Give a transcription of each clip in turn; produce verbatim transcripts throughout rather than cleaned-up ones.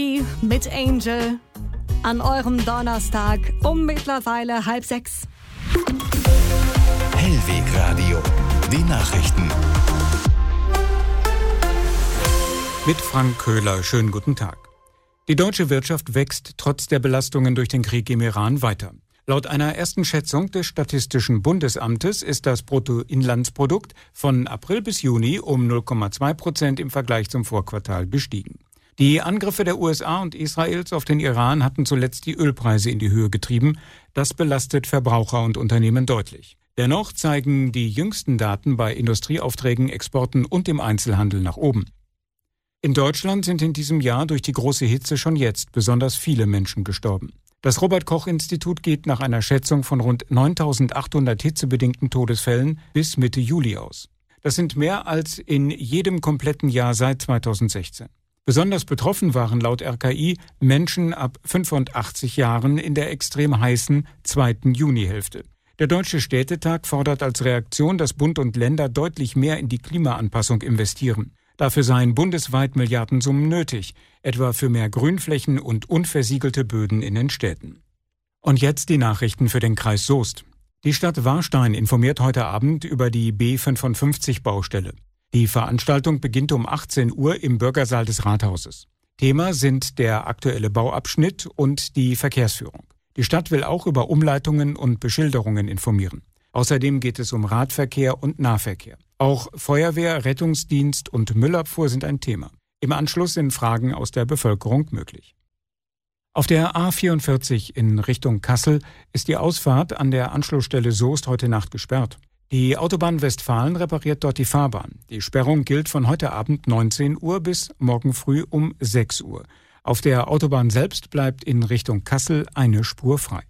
Mit Angel an eurem Donnerstag um mittlerweile halb sechs. Hellweg Radio, die Nachrichten. Mit Frank Köhler, schönen guten Tag. Die deutsche Wirtschaft wächst trotz der Belastungen durch den Krieg im Iran weiter. Laut einer ersten Schätzung des Statistischen Bundesamtes ist das Bruttoinlandsprodukt von April bis Juni um null Komma zwei Prozent im Vergleich zum Vorquartal gestiegen. Die Angriffe der U S A und Israels auf den Iran hatten zuletzt die Ölpreise in die Höhe getrieben. Das belastet Verbraucher und Unternehmen deutlich. Dennoch zeigen die jüngsten Daten bei Industrieaufträgen, Exporten und dem Einzelhandel nach oben. In Deutschland sind in diesem Jahr durch die große Hitze schon jetzt besonders viele Menschen gestorben. Das Robert-Koch-Institut geht nach einer Schätzung von rund neuntausendachthundert hitzebedingten Todesfällen bis Mitte Juli aus. Das sind mehr als in jedem kompletten Jahr seit zweitausendsechzehn. Besonders betroffen waren laut R K I Menschen ab fünfundachtzig Jahren in der extrem heißen zweiten Junihälfte. Der Deutsche Städtetag fordert als Reaktion, dass Bund und Länder deutlich mehr in die Klimaanpassung investieren. Dafür seien bundesweit Milliardensummen nötig, etwa für mehr Grünflächen und unversiegelte Böden in den Städten. Und jetzt die Nachrichten für den Kreis Soest. Die Stadt Warstein informiert heute Abend über die B fünfundfünfzig Baustelle. Die Veranstaltung beginnt um achtzehn Uhr im Bürgersaal des Rathauses. Thema sind der aktuelle Bauabschnitt und die Verkehrsführung. Die Stadt will auch über Umleitungen und Beschilderungen informieren. Außerdem geht es um Radverkehr und Nahverkehr. Auch Feuerwehr, Rettungsdienst und Müllabfuhr sind ein Thema. Im Anschluss sind Fragen aus der Bevölkerung möglich. Auf der A vierundvierzig in Richtung Kassel ist die Ausfahrt an der Anschlussstelle Soest heute Nacht gesperrt. Die Autobahn Westfalen repariert dort die Fahrbahn. Die Sperrung gilt von heute Abend neunzehn Uhr bis morgen früh um sechs Uhr. Auf der Autobahn selbst bleibt in Richtung Kassel eine Spur frei.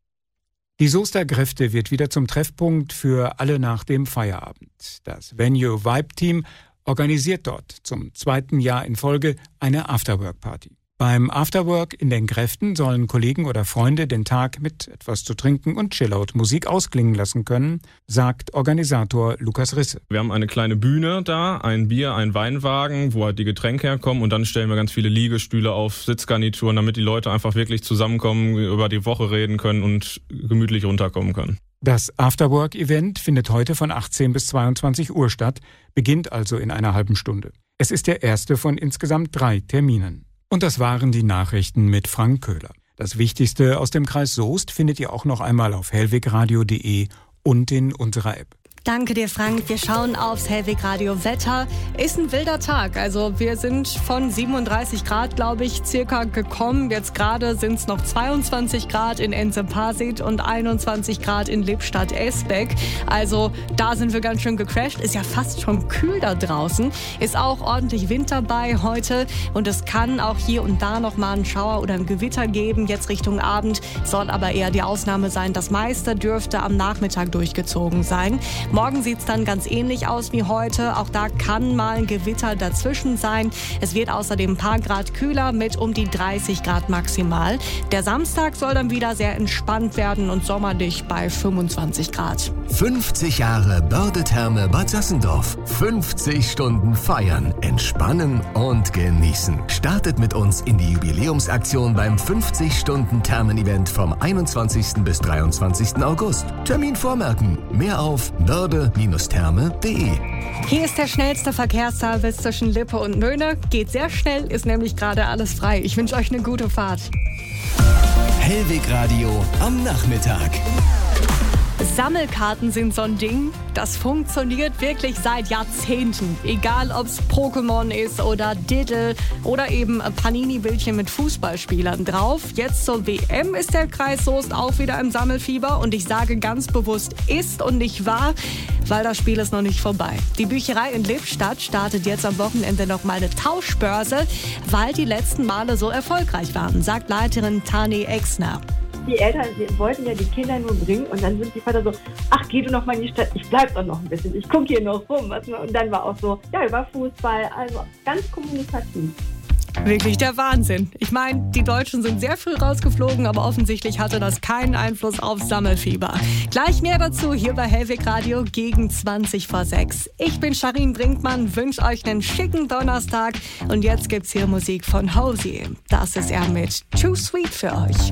Die Soester Gräfte wird wieder zum Treffpunkt für alle nach dem Feierabend. Das Venue Vibe Team organisiert dort zum zweiten Jahr in Folge eine Afterwork-Party. Beim Afterwork in den Gräften sollen Kollegen oder Freunde den Tag mit etwas zu trinken und Chillout-Musik ausklingen lassen können, sagt Organisator Lukas Risse. Wir haben eine kleine Bühne da, ein Bier, ein Weinwagen, wo halt die Getränke herkommen, und dann stellen wir ganz viele Liegestühle auf, Sitzgarnituren, damit die Leute einfach wirklich zusammenkommen, über die Woche reden können und gemütlich runterkommen können. Das Afterwork-Event findet heute von achtzehn bis zweiundzwanzig Uhr statt, beginnt also in einer halben Stunde. Es ist der erste von insgesamt drei Terminen. Und das waren die Nachrichten mit Frank Köhler. Das Wichtigste aus dem Kreis Soest findet ihr auch noch einmal auf hellwegradio punkt de und in unserer App. Danke dir, Frank. Wir schauen aufs Hellwegradio Wetter. Ist ein wilder Tag. Also wir sind von siebenunddreißig Grad, glaube ich, circa gekommen. Jetzt gerade sind es noch zweiundzwanzig Grad in Ense-Parsit und einundzwanzig Grad in Lippstadt-Esbeck. Also da sind wir ganz schön gecrashed. Ist ja fast schon kühl da draußen. Ist auch ordentlich Wind dabei heute. Und es kann auch hier und da noch mal einen Schauer oder ein Gewitter geben. Jetzt Richtung Abend soll aber eher die Ausnahme sein. Das meiste dürfte am Nachmittag durchgezogen sein. Morgen sieht es dann ganz ähnlich aus wie heute. Auch da kann mal ein Gewitter dazwischen sein. Es wird außerdem ein paar Grad kühler mit um die dreißig Grad maximal. Der Samstag soll dann wieder sehr entspannt werden und sommerlich bei fünfundzwanzig Grad. fünfzig Jahre Börde-Therme Bad Sassendorf. fünfzig Stunden feiern, entspannen und genießen. Startet mit uns in die Jubiläumsaktion beim fünfzig-Stunden-Thermen-Event vom einundzwanzigsten bis dreiundzwanzigsten August. Termin vormerken. Mehr auf börde Therme punkt de. Hier ist der schnellste Verkehrsservice zwischen Lippe und Möhne. Geht sehr schnell, ist nämlich gerade alles frei. Ich wünsche euch eine gute Fahrt. Hellweg Radio am Nachmittag. Sammelkarten sind so ein Ding, das funktioniert wirklich seit Jahrzehnten. Egal ob es Pokémon ist oder Diddle oder eben Panini-Bildchen mit Fußballspielern drauf. Jetzt zur W M ist der Kreis Soest auch wieder im Sammelfieber. Und ich sage ganz bewusst ist und nicht wahr, weil das Spiel ist noch nicht vorbei. Die Bücherei in Lippstadt startet jetzt am Wochenende noch mal eine Tauschbörse, weil die letzten Male so erfolgreich waren, sagt Leiterin Tani Exner. Die Eltern die wollten ja die Kinder nur bringen und dann sind die Vater so, ach, geh du noch mal in die Stadt, ich bleib doch noch ein bisschen, ich gucke hier noch rum. Und dann war auch so, ja, über Fußball, also ganz kommunikativ. Wirklich der Wahnsinn. Ich meine, die Deutschen sind sehr früh rausgeflogen, aber offensichtlich hatte das keinen Einfluss auf Sammelfieber. Gleich mehr dazu hier bei Hellwig Radio gegen zwanzig vor sechs. Ich bin Sharin Brinkmann, wünsche euch einen schicken Donnerstag und jetzt gibt's hier Musik von Halsey. Das ist er mit Too Sweet für euch.